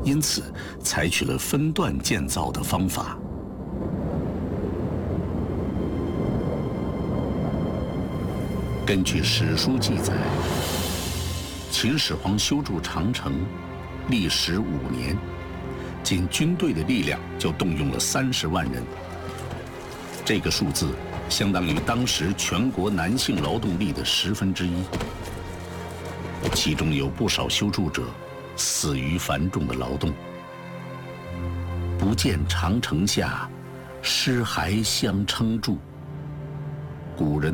因此采取了分段建造的方法。根据史书记载，秦始皇修筑长城历时5年，仅军队的力量就动用了30万人。这个数字相当于当时全国男性劳动力的1/10，其中有不少修筑者死于繁重的劳动。不见长城下，尸骸相撑住。古人